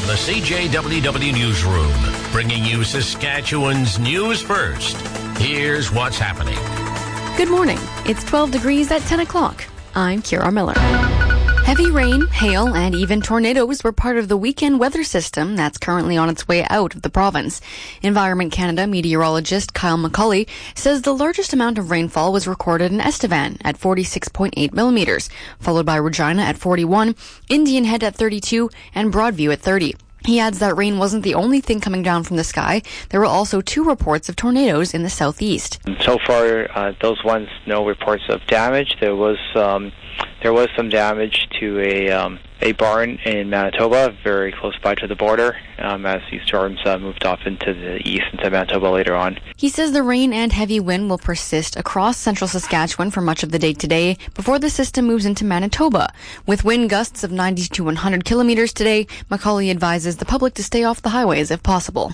the CJWW Newsroom, bringing you Saskatchewan's news first. Here's what's happening. Good morning. It's 12 degrees at 10 o'clock. I'm Kira Miller. Heavy rain, hail, and even tornadoes were part of the weekend weather system that's currently on its way out of the province. Environment Canada meteorologist Kyle McCauley says the largest amount of rainfall was recorded in Estevan at 46.8 millimeters, followed by Regina at 41, Indian Head at 32, and Broadview at 30. He adds that rain wasn't the only thing coming down from the sky. There were also 2 reports of tornadoes in the southeast. So far, those ones, no reports of damage. There was some damage to a barn in Manitoba, very close by to the border, as these storms moved off into the east into Manitoba later on. He says the rain and heavy wind will persist across central Saskatchewan for much of the day today before the system moves into Manitoba. With wind gusts of 90 to 100 kilometers today, McCauley advises the public to stay off the highways if possible.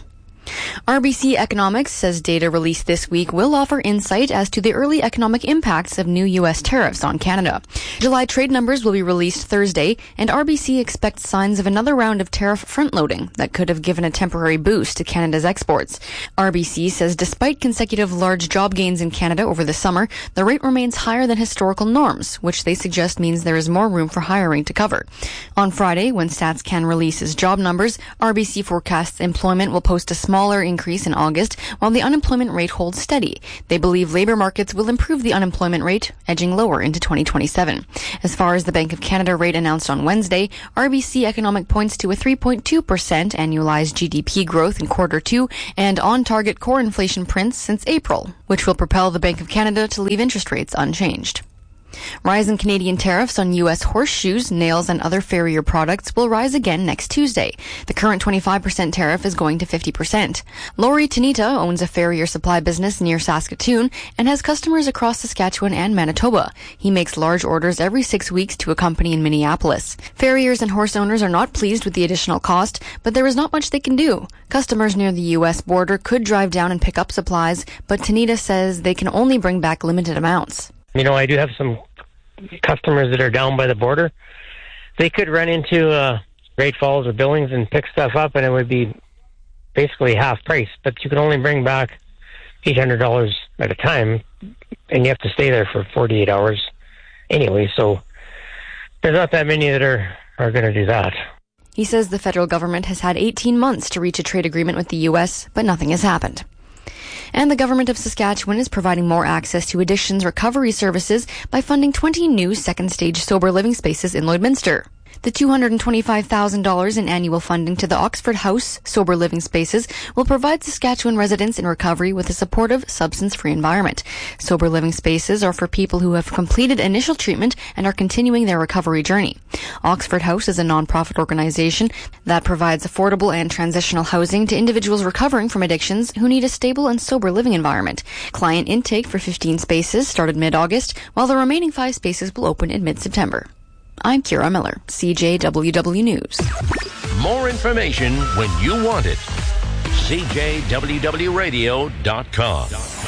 RBC Economics says data released this week will offer insight as to the early economic impacts of new U.S. tariffs on Canada. July trade numbers will be released Thursday, and RBC expects signs of another round of tariff front-loading that could have given a temporary boost to Canada's exports. RBC says despite consecutive large job gains in Canada over the summer, the rate remains higher than historical norms, which they suggest means there is more room for hiring to cover. On Friday, when StatsCan releases job numbers, RBC forecasts employment will post a smaller increase in August, while the unemployment rate holds steady. They believe labor markets will improve the unemployment rate, edging lower into 2027. As far as the Bank of Canada rate announced on Wednesday, RBC Economic points to a 3.2% annualized GDP growth in quarter 2 and on-target core inflation prints since April, which will propel the Bank of Canada to leave interest rates unchanged. Rising Canadian tariffs on U.S. horseshoes, nails, and other farrier products will rise again next Tuesday. The current 25% tariff is going to 50%. Laurie Tanita owns a farrier supply business near Saskatoon and has customers across Saskatchewan and Manitoba. He makes large orders every 6 weeks to a company in Minneapolis. Farriers and horse owners are not pleased with the additional cost, but there is not much they can do. Customers near the U.S. border could drive down and pick up supplies, but Tanita says they can only bring back limited amounts. You know, I do have some customers that are down by the border. They could run into Great Falls or Billings and pick stuff up, and it would be basically half price. But you can only bring back $800 at a time, and you have to stay there for 48 hours anyway. So there's not that many that are going to do that. He says the federal government has had 18 months to reach a trade agreement with the U.S., but nothing has happened. And the government of Saskatchewan is providing more access to addictions recovery services by funding 20 new second-stage sober living spaces in Lloydminster. The $225,000 in annual funding to the Oxford House sober living spaces will provide Saskatchewan residents in recovery with a supportive, substance-free environment. Sober living spaces are for people who have completed initial treatment and are continuing their recovery journey. Oxford House is a non-profit organization that provides affordable and transitional housing to individuals recovering from addictions who need a stable and sober living environment. Client intake for 15 spaces started mid-August, while the remaining 5 spaces will open in mid-September. I'm Kira Miller, CJWW News. More information when you want it. CJWWRadio.com.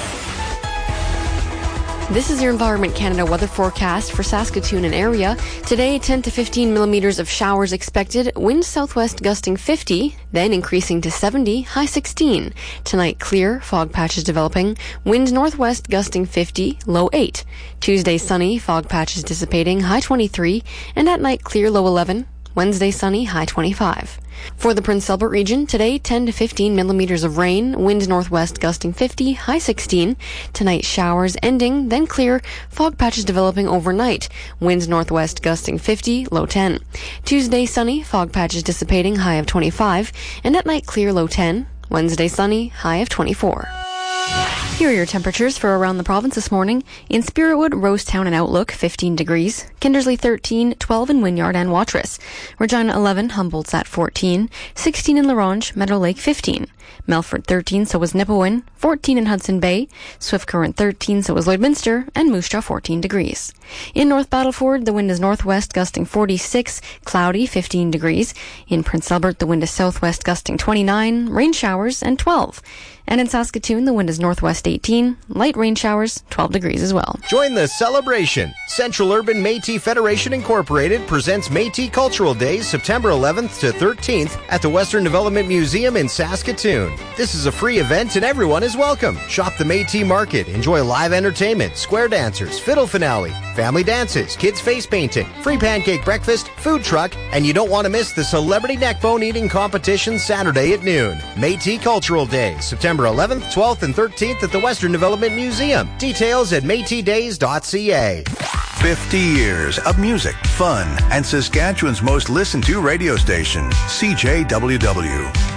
This is your Environment Canada weather forecast for Saskatoon and area. Today, 10 to 15 millimeters of showers expected. Wind southwest gusting 50, then increasing to 70, high 16. Tonight, clear, fog patches developing. Wind northwest gusting 50, low 8. Tuesday, sunny, fog patches dissipating, high 23. And at night, clear, low 11. Wednesday, sunny, high 25. For the Prince Albert region, today 10 to 15 millimeters of rain, wind northwest gusting 50, high 16. Tonight, showers ending, then clear, fog patches developing overnight, winds northwest gusting 50, low 10. Tuesday, sunny, fog patches dissipating, high of 25. And at night, clear, low 10. Wednesday, sunny, high of 24. Here are your temperatures for around the province this morning. In Spiritwood, Rosetown and Outlook, 15 degrees. Kindersley, 13, 12 in Wynyard and Watrous. Regina, 11, Humboldt's at 14. 16 in La Ronge, Meadow Lake, 15. Melfort, 13, so was Nipawin. 14 in Hudson Bay. Swift Current, 13, so was Lloydminster. And Moose Jaw, 14 degrees. In North Battleford, the wind is northwest, gusting 46. Cloudy, 15 degrees. In Prince Albert, the wind is southwest, gusting 29. Rain showers, and 12. And in Saskatoon, the wind is northwest 18, light rain showers, 12 degrees as well. Join the celebration. Central Urban Métis Federation Incorporated presents Métis Cultural Days September 11th to 13th at the Western Development Museum in Saskatoon. This is a free event and everyone is welcome. Shop the Métis Market, enjoy live entertainment, square dancers, fiddle finale, family dances, kids face painting, free pancake breakfast, food truck, and you don't want to miss the Celebrity Neckbone Eating Competition Saturday at noon. Métis Cultural Days, September 11th, 12th, and 13th at the Western Development Museum. Details at métisdays.ca. 50 years of music, fun, and Saskatchewan's most listened to radio station, CJWW.